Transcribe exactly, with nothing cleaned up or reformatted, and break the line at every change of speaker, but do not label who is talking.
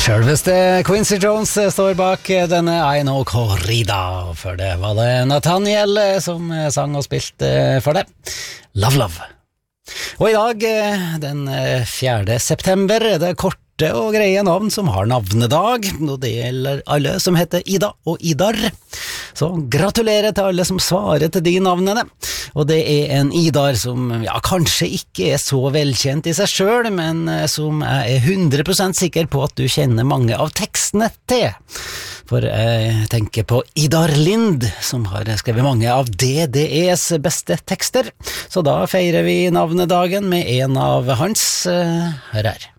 Selveste Quincy Jones står bak denne I Know Corrida, og før det var det Nathaniel som sang og spilte for det. Love Love. Og i dag, den fjerde september, er det korte og greie navn som har navnedag, og det gjelder alle som heter Ida og Idar. Så gratulerer til alle som svarer til de navnene. Og det er en Idar som ja, kanskje ikke er så velkjent i seg selv, men som jeg er hundre prosent sikker på at du kjenner mange av tekstene til. For jeg tenker på Idar Lind, som har skrevet mange av D D E's beste tekster. Så da feirer vi navnedagen med en av hans. Hør her.